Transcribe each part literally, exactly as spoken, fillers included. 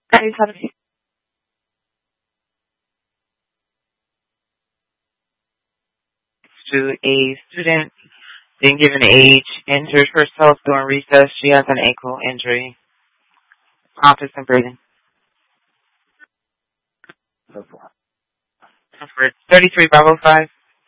ninety-seven. To a student, being given age, injured herself during recess. She has an ankle injury. Office and breathing. For thirty-three Bravo five.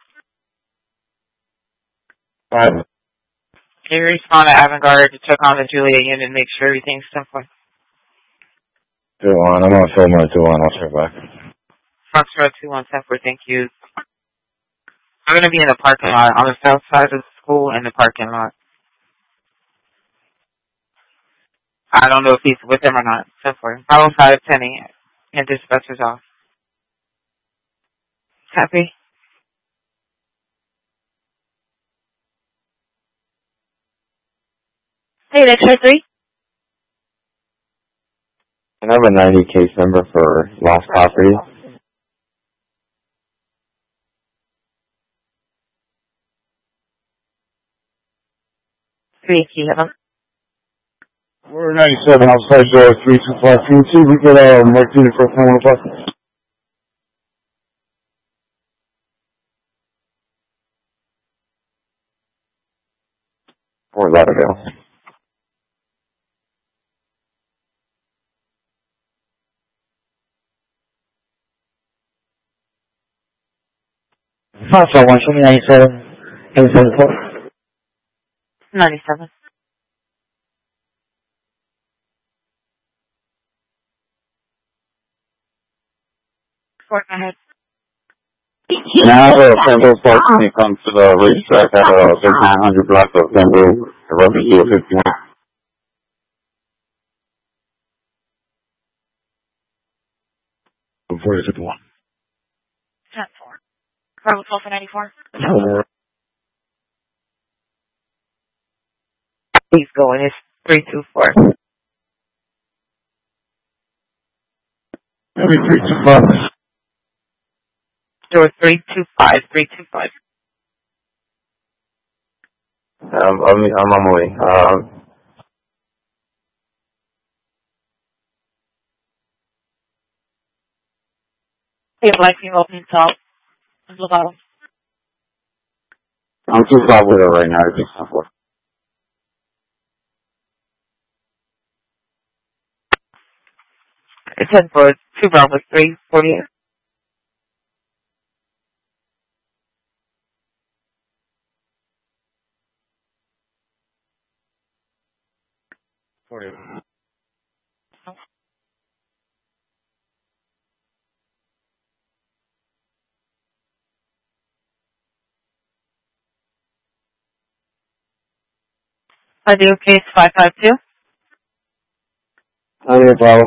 Five. Can you respond to Avantgarde to check on the Juliet unit and make sure everything's simple? Two one. I'm on film at two one. I'll check back. Foxtrot two one ten four. Thank you. I'm going to be in the parking lot on the south side of the school in the parking lot. I don't know if he's with them or not. ten four. Bravo five ten and dispatcher's off. Happy? Hey, X-ray three. I have a ninety case number for lost property. Three, you have them? We're ninety-seven outside door three two five. Can you see if we get a uh, marked unit for a phone bus? Fort Lauderdale. Five four one, show me ninety-seven. eighty-seven four. ninety-seven. Four, go ahead. Now the Pembroke Park when it comes to the racetrack at uh, thirty-nine hundred block of Pembroke, Russian Hill fifty-one. Before fifty-one. ten four. Bravo twelve for ninety-four. He's going. It's three two four. Maybe three two five. Door three two five. three two five. Um, I'm, I'm on my way. Um, Hey, black female opening top. The bottom. I'm too far with her right now. It's just not It's ten four. two Bravo three forty-eight. forty-eight. Idea case five five two. ninety-eight Bravo.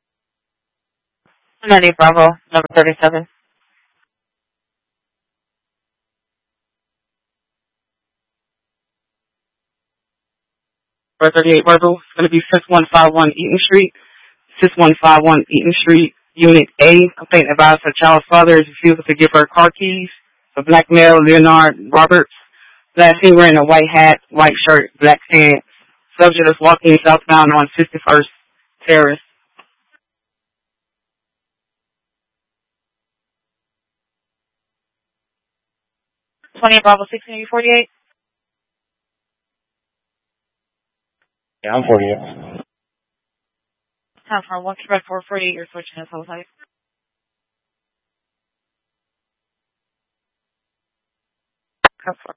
ninety Bravo. Number thirty-seven. For thirty-eight Bravo, it's going to be six one five one Eaton Street. six one five one Eaton Street, Unit A. Complaint advised her child's father is refusing to give her car keys. A black male, Leonard Roberts. Last seen wearing a white hat, white shirt, black pants. Subject is walking southbound on fifty-first Terrace. twenty Bravo sixteen forty-eight. Yeah, I'm forty-eight. ten four. one Quebec four forty-eight. You're switching to south side. ten four.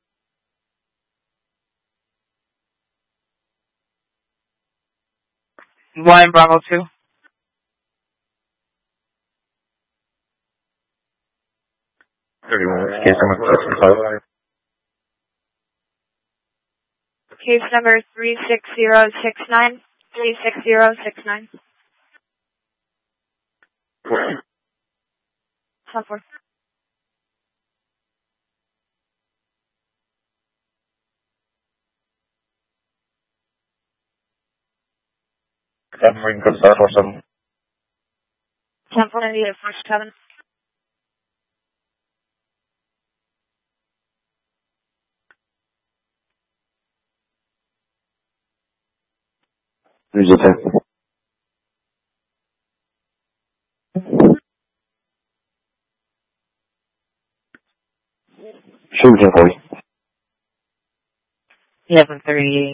One Bravo two. thirty-one. Case number six five. Case number three six zero six nine. three six zero six nine. ten four. Seven Marine Code Star four seven. ten four ninety-eight First Kevin. There's a ten. ten forty. eleven thirty-eight.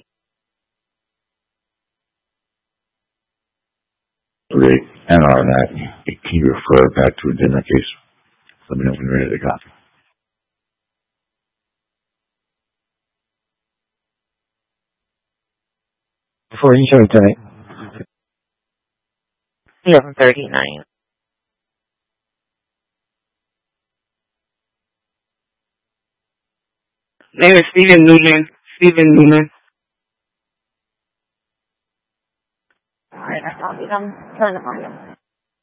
Okay, and on that, can you refer back to agenda case? Let me know when you're ready to copy. For insurance tonight. eleven thirty-nine. Name is Stephen Newman. Stephen Newman. Alright, I found it. I'm trying to find him.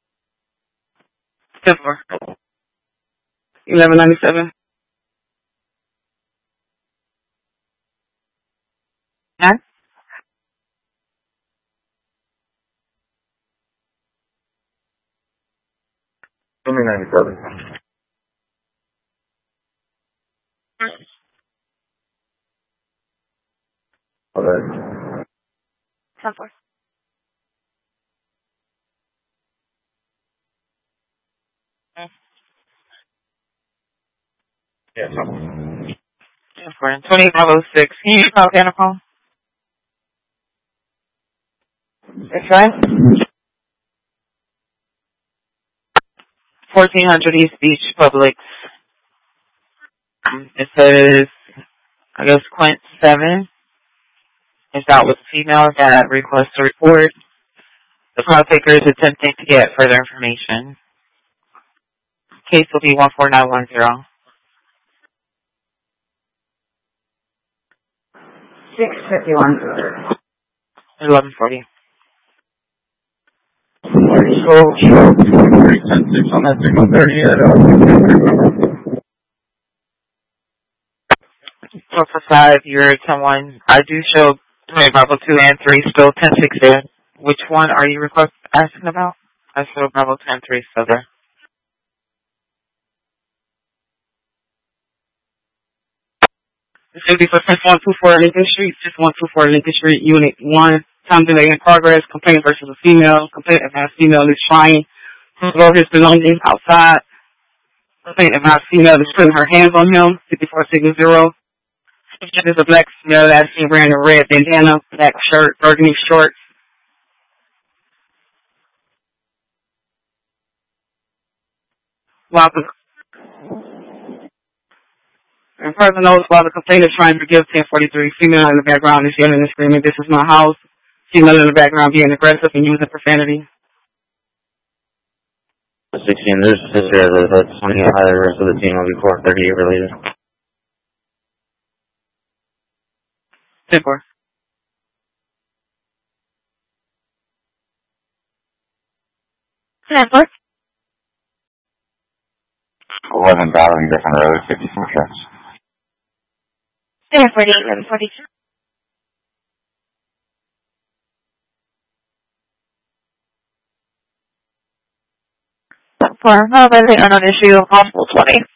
ten four. eleven ninety-seven. Huh? twenty ninety-seven. Okay. ten four. Yeah, twenty-five oh six. Can you call Panacol? That's right. fourteen hundred East Beach Publix. It says, I guess, Quint seven is out with a female that requests a report. The call taker is attempting to get further information. Case will be one four nine one zero. six fifty-one. eleven forty. So, three ten six on that signal thirty. So for five, you're ten one. I do show Bravo two and three, still ten six there. Which one are you request asking about? I show Bravo two and three still there. It should be for one two four Lincoln Street, six one two four Lincoln Street, Unit one. Time delay in progress. Complaint versus a female. Complaint about female is trying to throw his belongings outside. Complaint about female is putting her hands on him. fifty-four signal zero. There's a black female that's seen wearing a red bandana, black shirt, burgundy shorts. While the and further notes, while the complainant is trying to give ten forty-three, female in the background is yelling and screaming, "This is my house." Female in the background being aggressive and using profanity. sixteen, there's a sister of the twenty high, the rest of the team will be four thirty-eight related. ten four. ten four. eleven Dowling, Griffin Road, fifty-four trucks. ten forty-eight, eleven forty-two. For, oh, but they don't know the issue of possible twenty.